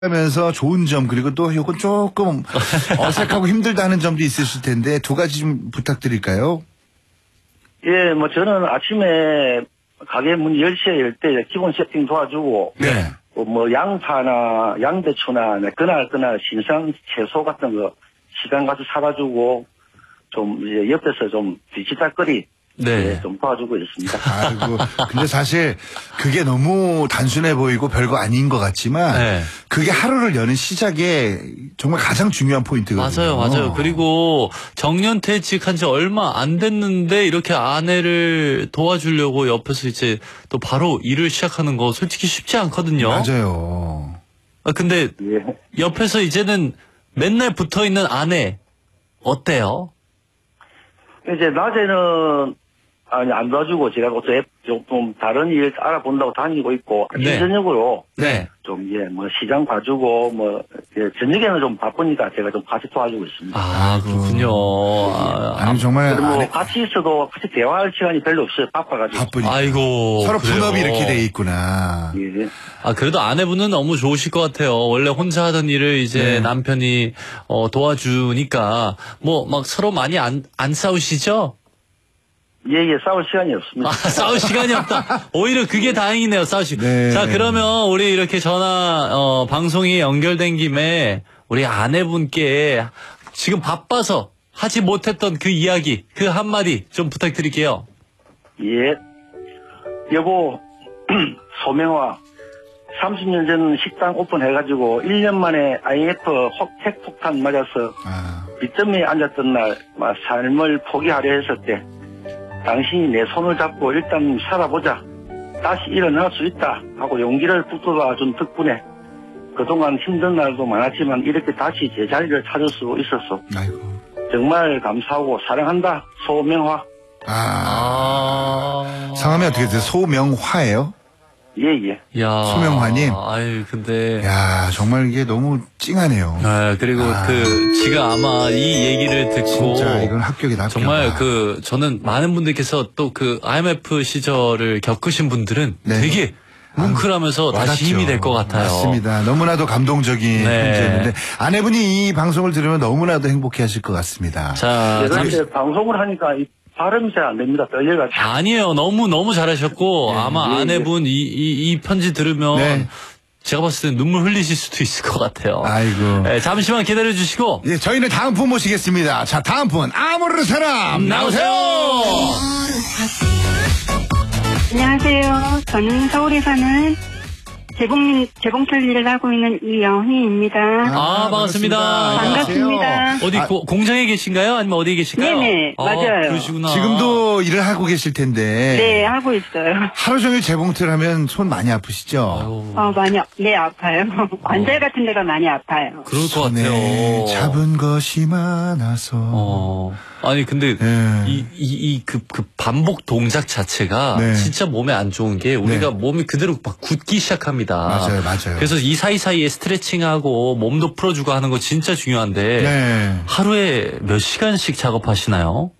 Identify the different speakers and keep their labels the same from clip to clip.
Speaker 1: 하면서 좋은 점 그리고 또 요건 조금 어색하고 힘들다 하는 점도 있으실 텐데 두 가지 좀 부탁드릴까요?
Speaker 2: 예, 뭐 저는 아침에 가게 문 10시에 열 때 기본 세팅 도와주고
Speaker 1: 네.
Speaker 2: 뭐 양파나 양배추나 그날 신상 채소 같은 거 시간 가서 사가지고 좀 이제 옆에서 좀 뒤치다거리
Speaker 1: 네.
Speaker 2: 좀 도와주고 있습니다.
Speaker 1: 아이고, 근데 사실 그게 너무 단순해 보이고 별거 아닌 것 같지만
Speaker 3: 네.
Speaker 1: 그게 하루를 여는 시작에 정말 가장 중요한 포인트거든요.
Speaker 3: 맞아요. 그리고 정년퇴직한 지 얼마 안 됐는데 이렇게 아내를 도와주려고 옆에서 이제 또 바로 일을 시작하는 거 솔직히 쉽지 않거든요.
Speaker 1: 맞아요.
Speaker 3: 근데
Speaker 2: 예.
Speaker 3: 옆에서 이제는 맨날 붙어 있는 아내 어때요?
Speaker 2: 이제 낮에는 안 도와주고 제가 좀 다른 일 알아본다고 다니고 있고 아침
Speaker 3: 네.
Speaker 2: 저녁으로
Speaker 3: 네.
Speaker 2: 좀 뭐 시장 봐주고 뭐 저녁에는 좀 바쁘니까 제가 좀 같이 도와주고 있습니다.
Speaker 3: 아, 그렇군요.
Speaker 1: 아니 정말
Speaker 2: 뭐 같이 있어도 같이 대화할 시간이 별로 없어요. 바빠가지고.
Speaker 1: 바쁘니까.
Speaker 3: 아이고.
Speaker 1: 서로
Speaker 3: 그래요.
Speaker 1: 분업이 이렇게 돼 있구나.
Speaker 2: 예.
Speaker 3: 그래도 아내분은 너무 좋으실 것 같아요. 원래 혼자 하던 일을 이제
Speaker 1: 네.
Speaker 3: 남편이 도와주니까 뭐 막 서로 많이 안 싸우시죠?
Speaker 2: 예, 싸울 시간이 없습니다.
Speaker 3: 싸울 시간이 없다. 오히려 그게 다행이네요,
Speaker 1: 네.
Speaker 3: 자, 그러면 우리 이렇게 전화, 방송이 연결된 김에 우리 아내분께 지금 바빠서 하지 못했던 그 이야기, 그 한마디 좀 부탁드릴게요.
Speaker 2: 예. 여보, 소명화. 30년 전 식당 오픈해가지고 1년 만에 IMF 핵폭탄 맞아서 빗점에 앉았던 날, 삶을 포기하려 했을 때, 당신이 내 손을 잡고 일단 살아보자. 다시 일어날 수 있다. 하고 용기를 북돋아준 덕분에 그동안 힘든 날도 많았지만 이렇게 다시 제자리를 찾을 수 있었어.
Speaker 1: 아이고.
Speaker 2: 정말 감사하고 사랑한다. 소명화.
Speaker 1: 성함이 어떻게 되세요? 소명화예요?
Speaker 2: 예.
Speaker 3: 야.
Speaker 1: 소명화님.
Speaker 3: 아유, 근데.
Speaker 1: 야, 정말 이게 너무 찡하네요.
Speaker 3: 그리고 지금 아마 이 얘기를 듣고.
Speaker 1: 진짜 이건 합격이다, 합격.
Speaker 3: 정말 저는 많은 분들께서 또 IMF 시절을 겪으신 분들은
Speaker 1: 네.
Speaker 3: 되게 뭉클하면서 다시 힘이 될 것 같아요.
Speaker 1: 맞습니다. 너무나도 감동적인 문제였는데 아내분이 이 방송을 들으면 너무나도 행복해 하실 것 같습니다.
Speaker 3: 자,
Speaker 2: 잠시 방송을 하니까 발음이 잘 안 됩니다. 떨려가지고.
Speaker 3: 아니에요. 너무 잘하셨고, 아마 아내분 이 편지 들으면,
Speaker 1: 네.
Speaker 3: 제가 봤을 때 눈물 흘리실 수도 있을 것 같아요.
Speaker 1: 아이고.
Speaker 3: 네, 잠시만 기다려주시고.
Speaker 1: 예, 저희는 다음 분 모시겠습니다. 자, 다음 분, 아모르 사람, 나오세요!
Speaker 4: 안녕하세요. 저는 서울에 사는 재봉틀 일을 하고 있는 이영희입니다.
Speaker 3: 반갑습니다.
Speaker 4: 반갑습니다.
Speaker 3: 어디 공장에 계신가요? 아니면 어디에 계신가요?
Speaker 4: 네네, 맞아요.
Speaker 3: 그러시구나.
Speaker 1: 지금도 일을 하고 계실 텐데.
Speaker 4: 네, 하고 있어요.
Speaker 1: 하루 종일 재봉틀 하면 손 많이 아프시죠?
Speaker 4: 네, 아파요. 관절 같은 데가 많이 아파요.
Speaker 3: 그럴 것
Speaker 1: 손에
Speaker 3: 같아요.
Speaker 1: 잡은 것이 많아서.
Speaker 3: 아니, 근데,
Speaker 1: 네.
Speaker 3: 그 반복 동작 자체가
Speaker 1: 네.
Speaker 3: 진짜 몸에 안 좋은 게 우리가 몸이 그대로 막 굳기 시작합니다.
Speaker 1: 맞아요.
Speaker 3: 그래서 이 사이사이에 스트레칭하고 몸도 풀어주고 하는 거 진짜 중요한데,
Speaker 1: 네.
Speaker 3: 하루에 몇 시간씩 작업하시나요?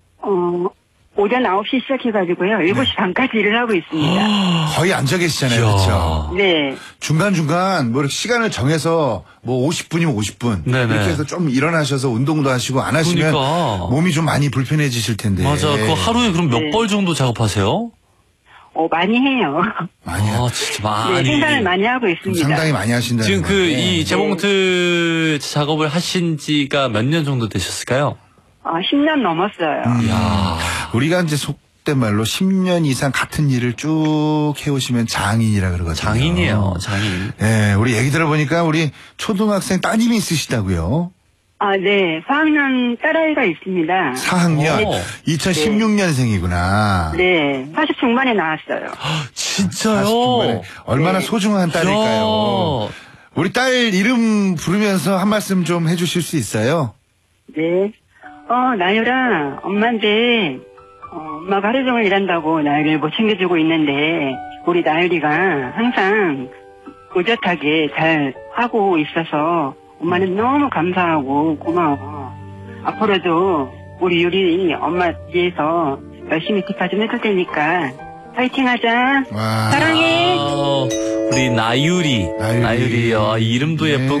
Speaker 4: 오전 9시 시작해가지고요. 7시 반까지 일을 하고 있습니다.
Speaker 1: 거의 앉아 계시잖아요. 그렇죠?
Speaker 4: 네.
Speaker 1: 중간중간 뭐 이렇게 시간을 정해서 뭐 50분이면 50분.
Speaker 3: 네네.
Speaker 1: 이렇게 해서 좀 일어나셔서 운동도 하시고 안 하시면
Speaker 3: 그러니까.
Speaker 1: 몸이 좀 많이 불편해지실 텐데.
Speaker 3: 맞아. 그 하루에 그럼 몇 벌 정도 작업하세요?
Speaker 4: 많이 해요.
Speaker 1: 많이
Speaker 3: 진짜 많이.
Speaker 4: 네, 생산을 많이 하고 있습니다.
Speaker 1: 상당히 많이 하신다는
Speaker 3: 지금
Speaker 1: 거예요.
Speaker 3: 이 재봉틀 작업을 하신 지가 몇 년 정도 되셨을까요?
Speaker 4: 10년 넘었어요.
Speaker 1: 우리가 이제 속된 말로 10년 이상 같은 일을 쭉 해오시면 장인이라 그러거든요.
Speaker 3: 장인이에요, 장인.
Speaker 1: 네, 우리 얘기 들어보니까 우리 초등학생 따님이 있으시다고요?
Speaker 4: 네. 4학년 딸아이가 있습니다.
Speaker 1: 4학년? 2016년생이구나.
Speaker 4: 네. 40 중반에 나왔어요.
Speaker 3: 진짜요?
Speaker 1: 얼마나 소중한 딸일까요? 우리 딸 이름 부르면서 한 말씀 좀 해주실 수 있어요?
Speaker 4: 네. 나유라, 엄마인데, 엄마가 하루 종일 일한다고 나유리를 못 챙겨주고 있는데, 우리 나유리가 항상 의젓하게 잘 하고 있어서, 엄마는 너무 감사하고 고마워. 앞으로도 우리 유리 엄마 뒤에서 열심히 기타 좀 해줄 테니까, 파이팅 하자. 사랑해.
Speaker 3: 우리 나유리.
Speaker 1: 나유리.
Speaker 3: 이름도
Speaker 1: 네.
Speaker 3: 예쁘고